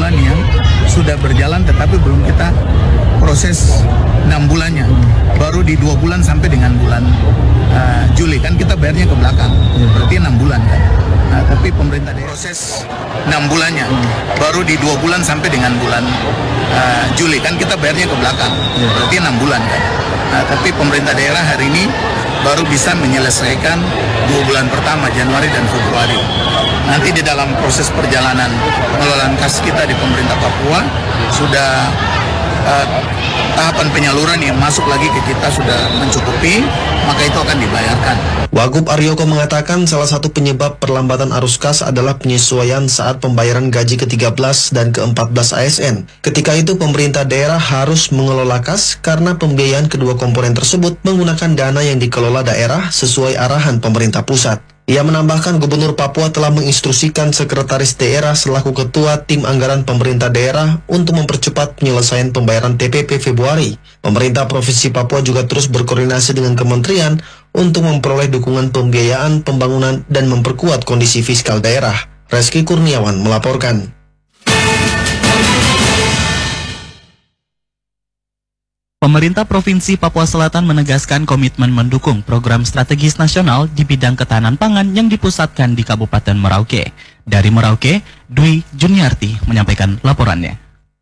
bulan yang sudah berjalan tetapi belum kita proses 6 bulannya. Baru di 2 bulan sampai dengan bulan Juli kan kita bayarnya ke belakang. Berarti 6 bulan kan. Nah, tapi pemerintah daerah proses 6 bulannya. Baru di 2 bulan sampai dengan bulan Juli kan kita bayarnya ke belakang. Berarti 6 bulan kan. Nah, tapi pemerintah daerah hari ini baru bisa menyelesaikan 2 bulan pertama, Januari dan Februari. Nanti di dalam proses perjalanan pengelolaan kas kita di pemerintah Papua sudah tahapan penyaluran yang masuk lagi ke kita sudah mencukupi, maka itu akan dibayarkan. Wagub Aryoko mengatakan salah satu penyebab perlambatan arus kas adalah penyesuaian saat pembayaran gaji ke-13 dan ke-14 ASN. Ketika itu pemerintah daerah harus mengelola kas karena pembiayaan kedua komponen tersebut menggunakan dana yang dikelola daerah sesuai arahan pemerintah pusat. Ia menambahkan Gubernur Papua telah menginstruksikan Sekretaris Daerah selaku Ketua Tim Anggaran Pemerintah Daerah untuk mempercepat penyelesaian pembayaran TPP Februari. Pemerintah Provinsi Papua juga terus berkoordinasi dengan kementerian untuk memperoleh dukungan pembiayaan, pembangunan, dan memperkuat kondisi fiskal daerah. Reski Kurniawan melaporkan. Pemerintah Provinsi Papua Selatan menegaskan komitmen mendukung program strategis nasional di bidang ketahanan pangan yang dipusatkan di Kabupaten Merauke. Dari Merauke, Dwi Juniarti menyampaikan laporannya.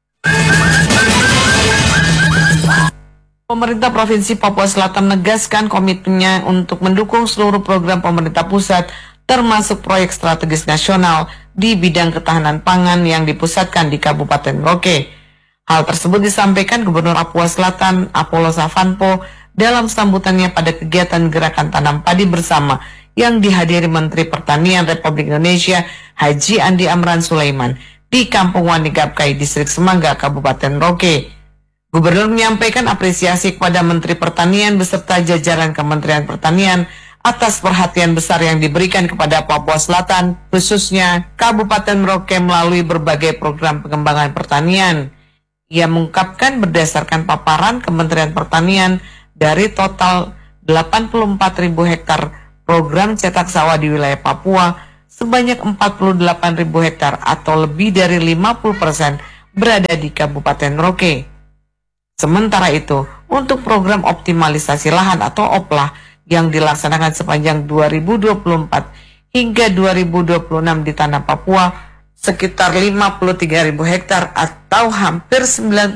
Pemerintah Provinsi Papua Selatan menegaskan komitmennya untuk mendukung seluruh program pemerintah pusat, termasuk proyek strategis nasional di bidang ketahanan pangan yang dipusatkan di Kabupaten Merauke. Hal tersebut disampaikan Gubernur Papua Selatan Apollo Savanpo dalam sambutannya pada kegiatan Gerakan Tanam Padi Bersama yang dihadiri Menteri Pertanian Republik Indonesia Haji Andi Amran Sulaiman di Kampung Wanigapkai, Distrik Semangga, Kabupaten Merauke. Gubernur menyampaikan apresiasi kepada Menteri Pertanian beserta jajaran Kementerian Pertanian atas perhatian besar yang diberikan kepada Papua Selatan, khususnya Kabupaten Merauke melalui berbagai program pengembangan pertanian. Ia mengungkapkan berdasarkan paparan Kementerian Pertanian dari total 84.000 hektar program cetak sawah di wilayah Papua, sebanyak 48.000 hektar atau lebih dari 50% berada di Kabupaten Merauke. Sementara itu, untuk program optimalisasi lahan atau OPLA yang dilaksanakan sepanjang 2024 hingga 2026 di tanah Papua, sekitar 53.000 hektar atau hampir 99%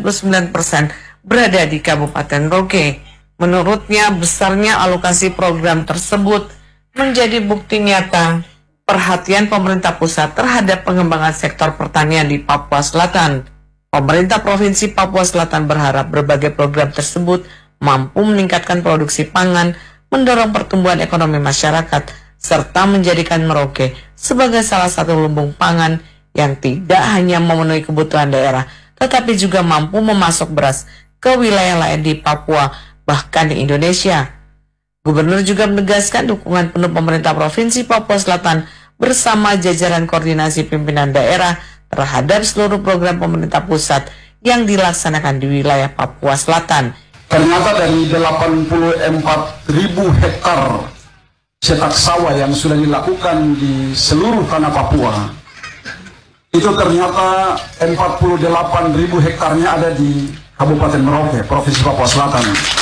berada di Kabupaten Merauke. Menurutnya, besarnya alokasi program tersebut menjadi bukti nyata perhatian pemerintah pusat terhadap pengembangan sektor pertanian di Papua Selatan. Pemerintah Provinsi Papua Selatan berharap berbagai program tersebut mampu meningkatkan produksi pangan, mendorong pertumbuhan ekonomi masyarakat, serta menjadikan Merauke sebagai salah satu lumbung pangan yang tidak hanya memenuhi kebutuhan daerah, tetapi juga mampu memasok beras ke wilayah lain di Papua, bahkan di Indonesia. Gubernur juga menegaskan dukungan penuh pemerintah Provinsi Papua Selatan bersama jajaran koordinasi pimpinan daerah terhadap seluruh program pemerintah pusat yang dilaksanakan di wilayah Papua Selatan. Ternyata dari 84.000 hektar cetak sawah yang sudah dilakukan di seluruh tanah Papua, itu ternyata 48.000 hektarnya ada di Kabupaten Merauke, Provinsi Papua Selatan.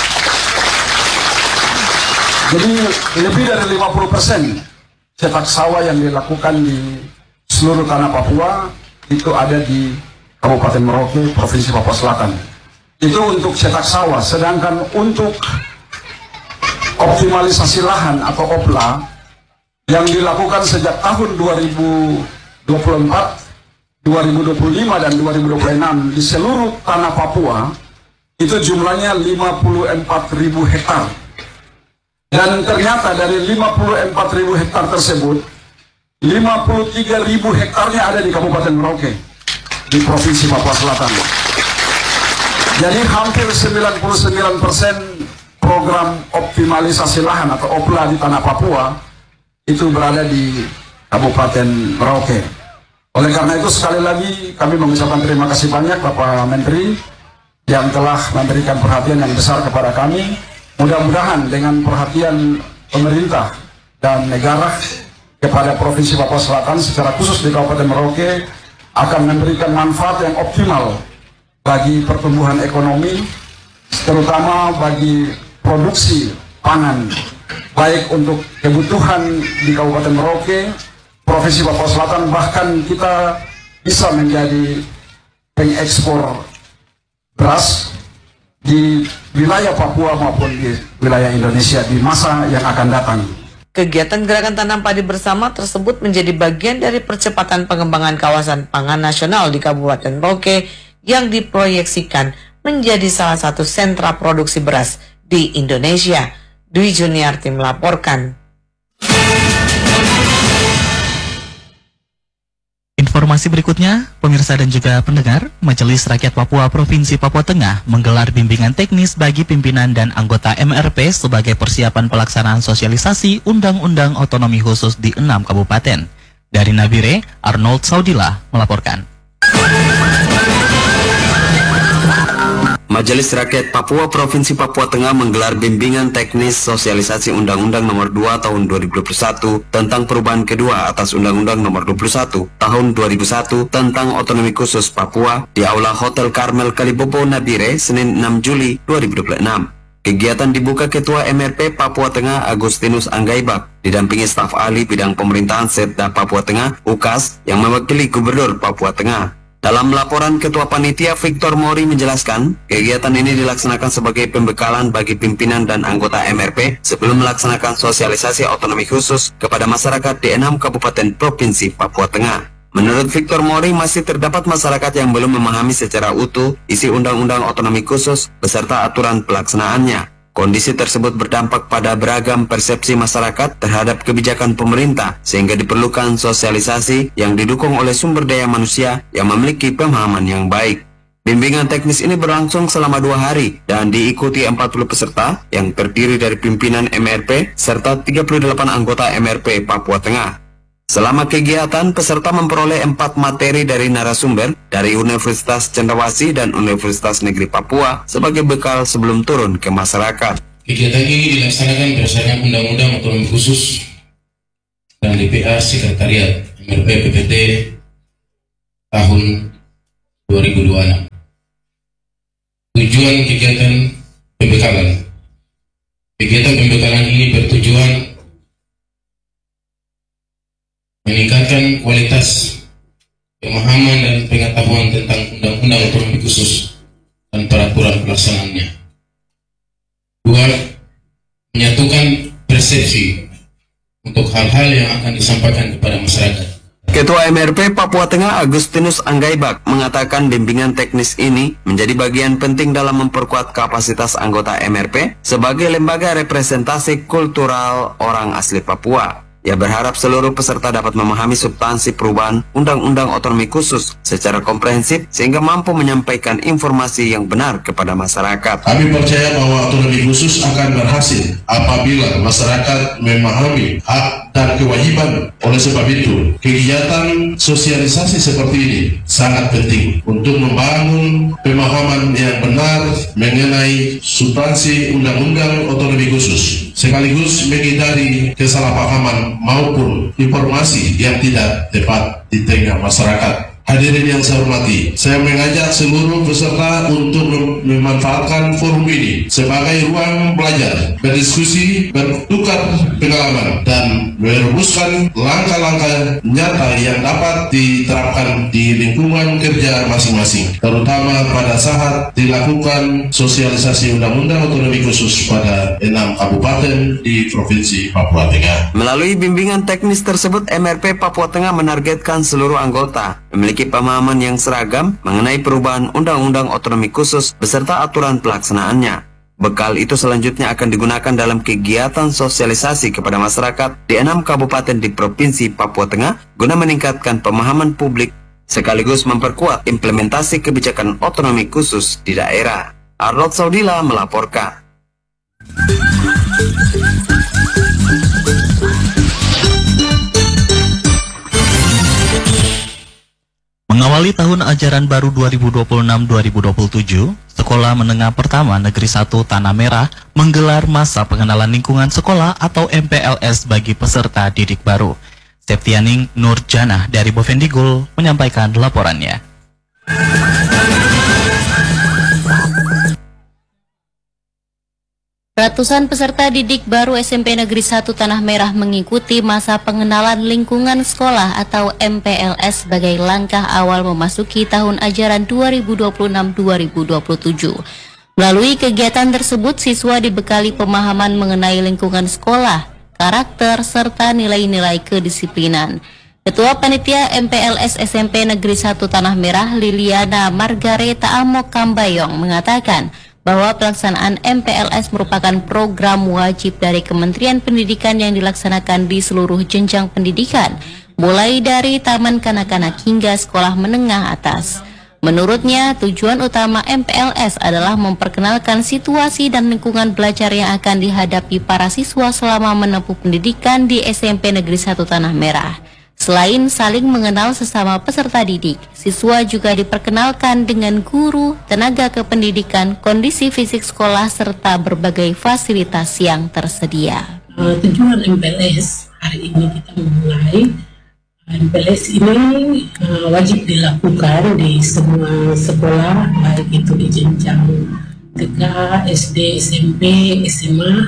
Jadi lebih dari 50% cetak sawah yang dilakukan di seluruh tanah Papua itu ada di Kabupaten Merauke, Provinsi Papua Selatan. Itu untuk cetak sawah, sedangkan untuk optimalisasi lahan atau OPLA yang dilakukan sejak tahun 2024, 2025 dan 2026 di seluruh tanah Papua itu jumlahnya 54.000 hektar. Dan ternyata dari 54.000 hektar tersebut 53.000 hektarnya ada di Kabupaten Merauke di Provinsi Papua Selatan. Jadi hampir 99% program optimalisasi lahan atau OPLA di tanah Papua itu berada di Kabupaten Merauke. Oleh karena itu sekali lagi kami mengucapkan terima kasih banyak Bapak Menteri yang telah memberikan perhatian yang besar kepada kami. Mudah-mudahan dengan perhatian pemerintah dan negara kepada Provinsi Papua Selatan secara khusus di Kabupaten Merauke, akan memberikan manfaat yang optimal bagi pertumbuhan ekonomi, terutama bagi produksi pangan, baik untuk kebutuhan di Kabupaten Merauke, Provinsi Papua Selatan, bahkan kita bisa menjadi pengekspor beras di wilayah Papua maupun di wilayah Indonesia di masa yang akan datang. Kegiatan Gerakan Tanam Padi Bersama tersebut menjadi bagian dari percepatan pengembangan kawasan pangan nasional di Kabupaten Merauke yang diproyeksikan menjadi salah satu sentra produksi beras di Indonesia. Dwi Juniarti melaporkan. Informasi berikutnya, pemirsa dan juga pendengar, Majelis Rakyat Papua Provinsi Papua Tengah menggelar bimbingan teknis bagi pimpinan dan anggota MRP sebagai persiapan pelaksanaan sosialisasi Undang-Undang Otonomi Khusus di 6 kabupaten. Dari Nabire, Arnold Saudila melaporkan. Majelis Rakyat Papua Provinsi Papua Tengah menggelar bimbingan teknis sosialisasi Undang-Undang Nomor 2 Tahun 2021 tentang perubahan kedua atas Undang-Undang Nomor 21 Tahun 2001 tentang Otonomi Khusus Papua di Aula Hotel Carmel Kalibobo Nabire, Senin 6 Juli 2026. Kegiatan dibuka Ketua MRP Papua Tengah Agustinus Anggaibak didampingi staf ahli bidang pemerintahan Setda Papua Tengah UKAS yang mewakili Gubernur Papua Tengah. Dalam laporan Ketua Panitia Victor Mori menjelaskan, kegiatan ini dilaksanakan sebagai pembekalan bagi pimpinan dan anggota MRP sebelum melaksanakan sosialisasi otonomi khusus kepada masyarakat di 6 kabupaten Provinsi Papua Tengah. Menurut Victor Mori, masih terdapat masyarakat yang belum memahami secara utuh isi Undang-Undang Otonomi Khusus beserta aturan pelaksanaannya. Kondisi tersebut berdampak pada beragam persepsi masyarakat terhadap kebijakan pemerintah, sehingga diperlukan sosialisasi yang didukung oleh sumber daya manusia yang memiliki pemahaman yang baik. Bimbingan teknis ini berlangsung selama 2 hari dan diikuti 40 peserta yang terdiri dari pimpinan MRP serta 38 anggota MRP Papua Tengah. Selama kegiatan, peserta memperoleh 4 materi dari narasumber dari Universitas Cendrawasih dan Universitas Negeri Papua sebagai bekal sebelum turun ke masyarakat. Kegiatan ini dilaksanakan berdasarkan Undang-Undang Otonomi Khusus dan DPR Sekretariat MRP PPT tahun 2026. Tujuan kegiatan pembekalan. Kegiatan pembekalan ini bertujuan meningkatkan kualitas pemahaman dan pengetahuan tentang Undang-Undang Otonomi Khusus dan peraturan pelaksanaannya. 2. Menyatukan persepsi untuk hal-hal yang akan disampaikan kepada masyarakat. Ketua MRP Papua Tengah Agustinus Anggaibak mengatakan bimbingan teknis ini menjadi bagian penting dalam memperkuat kapasitas anggota MRP sebagai lembaga representasi kultural orang asli Papua. Ia berharap seluruh peserta dapat memahami substansi perubahan Undang-Undang Otonomi Khusus secara komprehensif sehingga mampu menyampaikan informasi yang benar kepada masyarakat. Kami percaya bahwa otonomi khusus akan berhasil apabila masyarakat memahami hak dan kewajiban. Oleh sebab itu, kegiatan sosialisasi seperti ini sangat penting untuk membangun pemahaman yang benar mengenai substansi Undang-Undang Otonomi Khusus, sekaligus menghindari kesalahpahaman maupun informasi yang tidak tepat di tengah masyarakat. Hadirin yang saya hormati, saya mengajak seluruh peserta untuk memanfaatkan forum ini sebagai ruang belajar, berdiskusi, bertukar pengalaman, dan merumuskan langkah-langkah nyata yang dapat diterapkan di lingkungan kerja masing-masing, terutama pada saat dilakukan sosialisasi Undang-Undang Otonomi Khusus pada 6 kabupaten di Provinsi Papua Tengah. Melalui bimbingan teknis tersebut, MRP Papua Tengah menargetkan seluruh anggota memiliki pemahaman yang seragam mengenai perubahan Undang-Undang Otonomi Khusus beserta aturan pelaksanaannya. Bekal itu selanjutnya akan digunakan dalam kegiatan sosialisasi kepada masyarakat di 6 kabupaten di Provinsi Papua Tengah guna meningkatkan pemahaman publik sekaligus memperkuat implementasi kebijakan otonomi khusus di daerah. Arnold Saudila melaporkan. Mengawali tahun ajaran baru 2026-2027, Sekolah Menengah Pertama Negeri 1 Tanah Merah menggelar masa pengenalan lingkungan sekolah atau MPLS bagi peserta didik baru. Septianing Nurjanah dari Bovendigul menyampaikan laporannya. Ratusan peserta didik baru SMP Negeri 1 Tanah Merah mengikuti masa pengenalan lingkungan sekolah atau MPLS sebagai langkah awal memasuki tahun ajaran 2026-2027. Melalui kegiatan tersebut, siswa dibekali pemahaman mengenai lingkungan sekolah, karakter, serta nilai-nilai kedisiplinan. Ketua Panitia MPLS SMP Negeri 1 Tanah Merah, Liliana Margareta Amok Kambayong, mengatakan bahwa pelaksanaan MPLS merupakan program wajib dari Kementerian Pendidikan yang dilaksanakan di seluruh jenjang pendidikan, mulai dari taman kanak-kanak hingga sekolah menengah atas. Menurutnya, tujuan utama MPLS adalah memperkenalkan situasi dan lingkungan belajar yang akan dihadapi para siswa selama menempuh pendidikan di SMP Negeri 1 Tanah Merah. Selain saling mengenal sesama peserta didik, siswa juga diperkenalkan dengan guru, tenaga kependidikan, kondisi fisik sekolah, serta berbagai fasilitas yang tersedia. Tujuan MPLS hari ini kita memulai MPLS ini wajib dilakukan di semua sekolah, baik itu di jenjang TK, SD, SMP, SMA.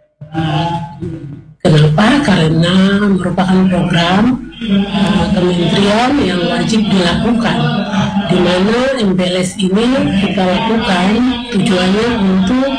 Kenapa? Karena merupakan program kementerian yang wajib dilakukan, di mana MPLS ini kita lakukan tujuannya untuk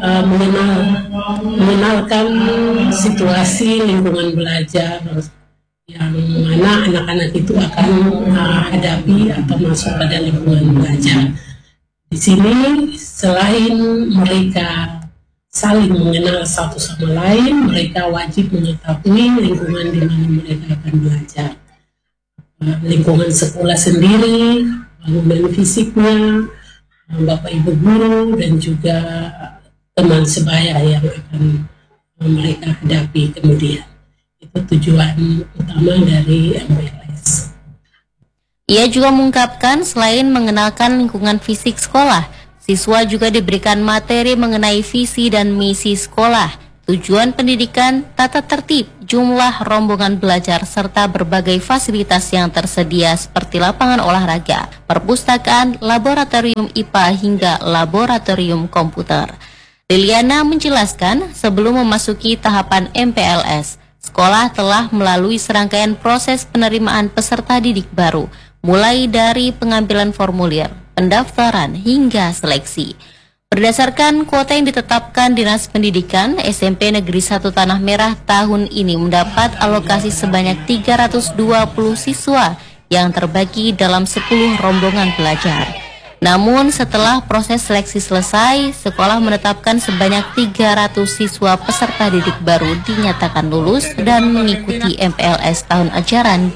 mengenalkan situasi lingkungan belajar yang mana anak-anak itu akan hadapi atau masuk pada lingkungan belajar. Di sini selain mereka saling mengenal satu sama lain, mereka wajib mengetahui lingkungan di mana mereka akan belajar. Lingkungan sekolah sendiri, bangunan fisiknya, Bapak Ibu guru, dan juga teman sebaya yang akan mereka hadapi kemudian. Itu tujuan utama dari MPLS. Ia juga mengungkapkan selain mengenalkan lingkungan fisik sekolah, siswa juga diberikan materi mengenai visi dan misi sekolah, tujuan pendidikan, tata tertib, jumlah rombongan belajar, serta berbagai fasilitas yang tersedia seperti lapangan olahraga, perpustakaan, laboratorium IPA, hingga laboratorium komputer. Liliana menjelaskan, sebelum memasuki tahapan MPLS, sekolah telah melalui serangkaian proses penerimaan peserta didik baru, mulai dari pengambilan formulir, pendaftaran, hingga seleksi. Berdasarkan kuota yang ditetapkan Dinas Pendidikan, SMP Negeri 1 Tanah Merah tahun ini mendapat alokasi sebanyak 320 siswa yang terbagi dalam 10 rombongan belajar. Namun setelah proses seleksi selesai, sekolah menetapkan sebanyak 300 siswa peserta didik baru dinyatakan lulus dan mengikuti MPLS tahun ajaran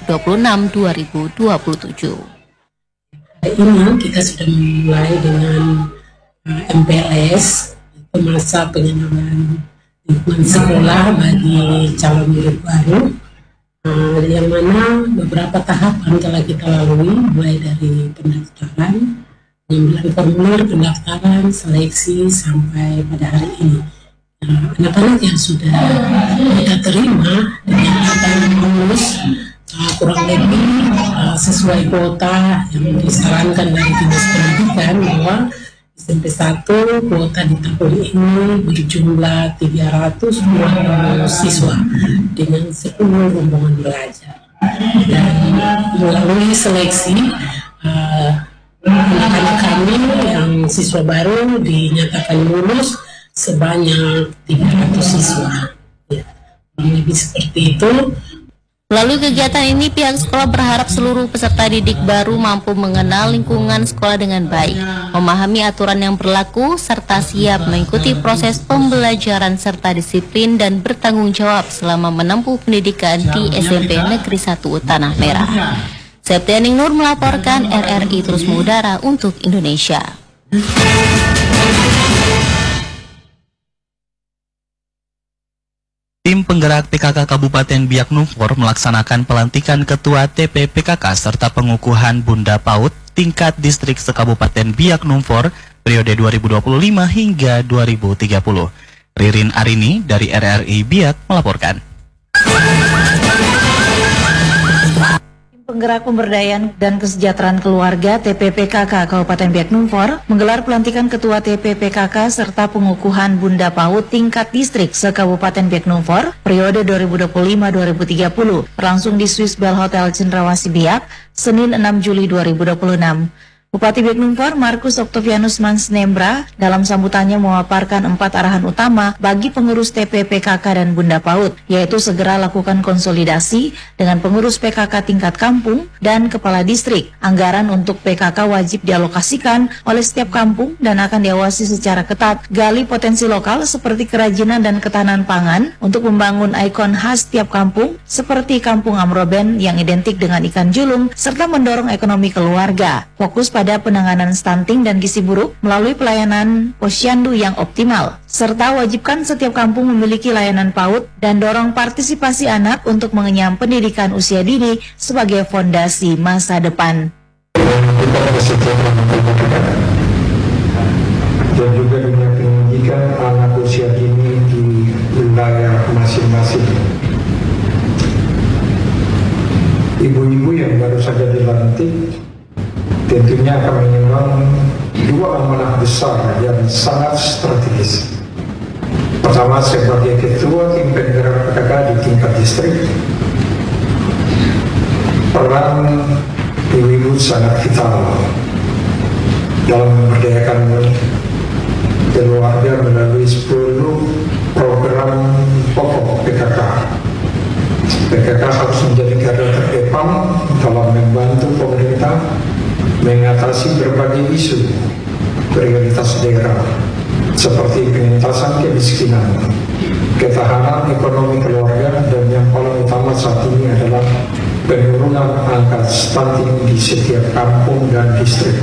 2026-2027. Ini kita sudah mulai dengan MPLS, itu masa pengenalan lingkungan sekolah bagi calon murid baru, yang mana beberapa tahapan telah kita lalui, mulai dari pendaftaran, pengambilan formulir, pendaftaran, seleksi, sampai pada hari ini. Anak-anak yang sudah kita terima dinyatakan lulus kurang lebih sesuai kuota yang disarankan dari Dinas Pendidikan, bahwa SMP 1 kuota di tahun ini berjumlah 320 siswa dengan 10 rombongan belajar. Dan melalui seleksi, anak-anak kami yang siswa baru dinyatakan lulus sebanyak 300 siswa. Ya, lebih seperti itu. Melalui kegiatan ini, pihak sekolah berharap seluruh peserta didik baru mampu mengenal lingkungan sekolah dengan baik, memahami aturan yang berlaku, serta siap mengikuti proses pembelajaran serta disiplin dan bertanggung jawab selama menempuh pendidikan di SMP Negeri 1 Tanah Merah. Septianing Nur melaporkan, RRI terus mengudara untuk Indonesia. Tim penggerak PKK Kabupaten Biak Numfor melaksanakan pelantikan Ketua TP PKK serta pengukuhan Bunda PAUD tingkat distrik se-Kabupaten Biak Numfor periode 2025 hingga 2030. Ririn Arini dari RRI Biak melaporkan. Penggerak Pemberdayaan dan Kesejahteraan Keluarga TPPKK Kabupaten Biak Numfor menggelar pelantikan Ketua TPPKK serta pengukuhan Bunda PAUD tingkat distrik se-Kabupaten Biak Numfor periode 2025-2030 berlangsung di Swiss Bell Hotel Cendrawasih Biak, Senin 6 Juli 2026. Bupati Biak Numfor Markus Octavianus Mansnembra dalam sambutannya memaparkan 4 arahan utama bagi pengurus TPPKK dan Bunda PAUD, yaitu segera lakukan konsolidasi dengan pengurus PKK tingkat kampung dan kepala distrik. Anggaran untuk PKK wajib dialokasikan oleh setiap kampung dan akan diawasi secara ketat. Gali potensi lokal seperti kerajinan dan ketahanan pangan untuk membangun ikon khas setiap kampung seperti Kampung Amroben yang identik dengan ikan julung serta mendorong ekonomi keluarga. Fokus pada penanganan stunting dan gizi buruk melalui pelayanan posyandu yang optimal, serta wajibkan setiap kampung memiliki layanan PAUD dan dorong partisipasi anak untuk mengenyam pendidikan usia dini sebagai fondasi masa depan. Dan juga dunia pendidikan anak usia dini di wilayah masing-masing. Ibu-ibu yang baru saja dilantik tentunya akan menyumbang 2 amanah besar yang sangat strategis. Pertama, sebagai ketua tim penggerak PKK di tingkat distrik, peran ibu-ibu sangat vital dalam memberdayakan keluarga melalui 10 program pokok PKK. PKK harus menjadi garda terdepan dalam membantu pemerintah mengatasi berbagai isu prioritas daerah seperti pengentasan kemiskinan, ketahanan ekonomi keluarga, dan yang paling utama saat ini adalah penurunan angka stunting di setiap kampung dan distrik.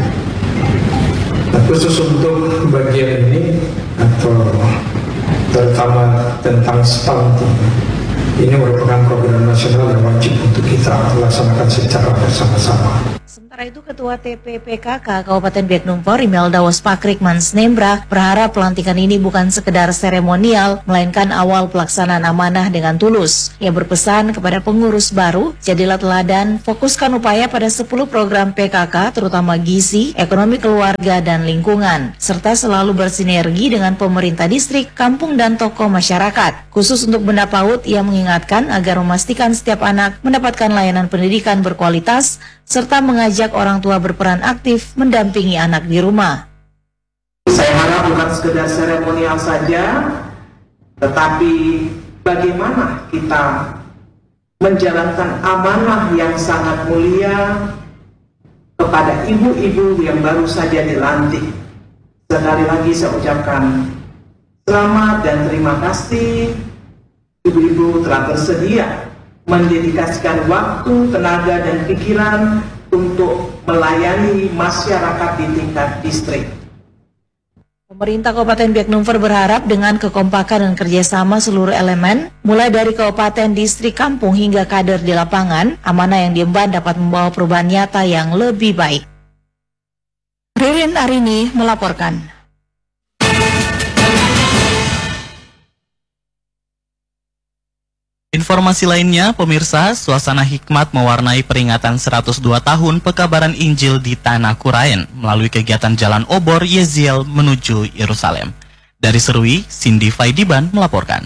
Nah, khusus untuk bagian ini atau terutama tentang stunting, ini merupakan program nasional yang wajib untuk kita laksanakan secara bersama-sama. Sementara itu, Ketua TPPKK Kabupaten Biak Numfor Imelda Waspakrik Mansnembra berharap pelantikan ini bukan sekedar seremonial, melainkan awal pelaksanaan amanah dengan tulus. Ia berpesan kepada pengurus baru, jadilah teladan, fokuskan upaya pada 10 program PKK, terutama gizi, ekonomi keluarga, dan lingkungan, serta selalu bersinergi dengan pemerintah distrik, kampung, dan tokoh masyarakat. Khusus untuk Bunda PAUD, ia mengingatkan agar memastikan setiap anak mendapatkan layanan pendidikan berkualitas, serta mengajak orang tua berperan aktif mendampingi anak di rumah. Saya harap bukan sekedar seremonial saja, tetapi bagaimana kita menjalankan amanah yang sangat mulia kepada ibu-ibu yang baru saja dilantik. Sekali lagi saya ucapkan selamat dan terima kasih. Ibu-ibu telah bersedia mendedikasikan waktu, tenaga, dan pikiran untuk melayani masyarakat di tingkat distrik. Pemerintah Kabupaten Biak Numfor berharap dengan kekompakan dan kerjasama seluruh elemen, mulai dari kabupaten, distrik, kampung, hingga kader di lapangan, amanah yang diemban dapat membawa perubahan nyata yang lebih baik. Ririn Arini melaporkan. Informasi lainnya, pemirsa, suasana hikmat mewarnai peringatan 102 tahun pekabaran Injil di Tanah Kuraen melalui kegiatan Jalan Obor Yeziel menuju Yerusalem. Dari Serui, Cindy Faidiban melaporkan.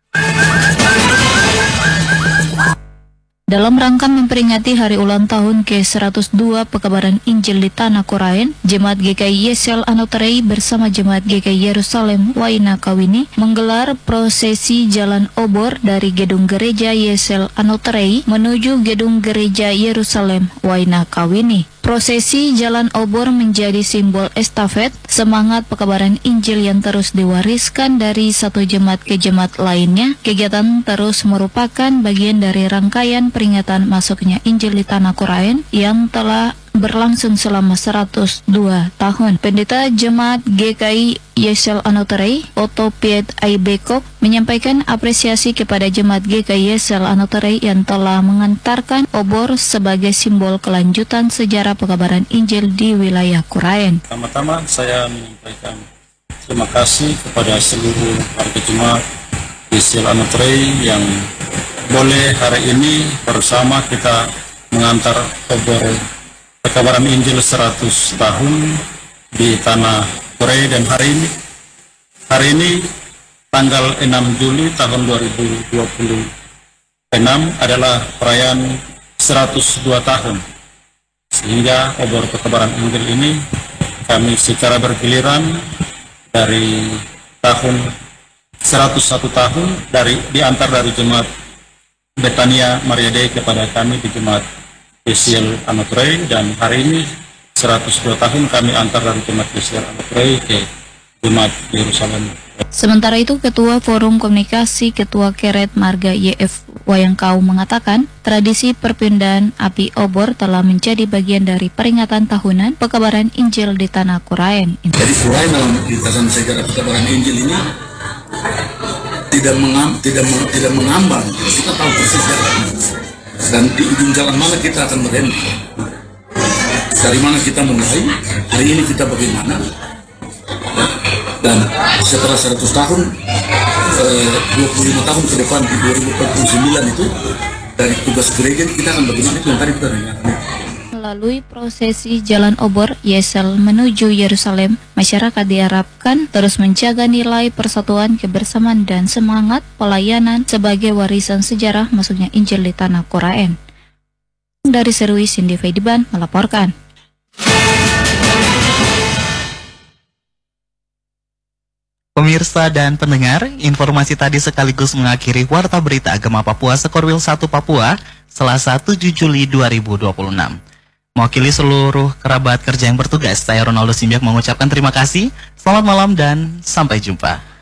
Dalam rangka memperingati hari ulang tahun ke-102 pekabaran Injil di Tanah Kuraen, Jemaat GKI Yeziel Anoterei bersama Jemaat GKI Yerusalem Waina Kawini menggelar prosesi Jalan Obor dari Gedung Gereja Yeziel Anoterei menuju Gedung Gereja Yerusalem Waina Kawini. Prosesi Jalan Obor menjadi simbol estafet semangat pekabaran Injil yang terus diwariskan dari satu jemaat ke jemaat lainnya. Kegiatan terus merupakan bagian dari rangkaian peringatan masuknya Injil di Tanah Kuraen yang telah berlangsung selama 102 tahun. Pendeta Jemaat GKI Yeziel Anoterei, Otto Piet Aibekok, menyampaikan apresiasi kepada Jemaat GKI Yeziel Anoterei yang telah mengantarkan obor sebagai simbol kelanjutan sejarah pekabaran Injil di wilayah Kuraen. Pertama-tama saya menyampaikan terima kasih kepada seluruh warga Jemaat Yeziel Anoterei yang boleh hari ini bersama kita mengantar obor pekabaran Injil 100 tahun di tanah Korea, dan hari ini tanggal 6 Juli tahun 2026 adalah perayaan 102 tahun, sehingga obor pekabaran Injil ini kami secara bergiliran dari tahun 101 tahun diantar dari Jemaat Betania Maria Dei kepada kami di Jemaat Yesil Anotrei, dan hari ini 102 tahun kami antar dari Jemaat Yesil Anotrei ke Jemaat Yerusalem. Sementara itu, Ketua Forum Komunikasi Ketua Keret Marga YF Wayangkau mengatakan tradisi perpindahan api obor telah menjadi bagian dari peringatan tahunan pekabaran Injil di tanah Kuraen. Jadi Kuraen dalam lintasan sejarah pekabaran Injil ini tidak mengambang. Kita tahu persis jalan dan di ujung jalan mana kita akan berhenti, dari mana kita mulai, hari ini kita bagaimana. Dan setelah 100 tahun, 25 tahun ke depan di 2049 itu dari tugas gereja kita akan bagaimana, itu yang tadi kita dengar. Melalui prosesi Jalan Obor Yesel menuju Yerusalem, masyarakat diharapkan terus menjaga nilai persatuan, kebersamaan, dan semangat pelayanan sebagai warisan sejarah masuknya Injil di tanah Kuraen. Dari Serui, Cindy Feidiban melaporkan. Pemirsa dan pendengar, informasi tadi sekaligus mengakhiri Warta Berita Agama Papua Sekorwil 1 Papua, Selasa 7 Juli 2026. Mewakili seluruh kerabat kerja yang bertugas, saya Ronaldo Simbiak mengucapkan terima kasih, selamat malam dan sampai jumpa.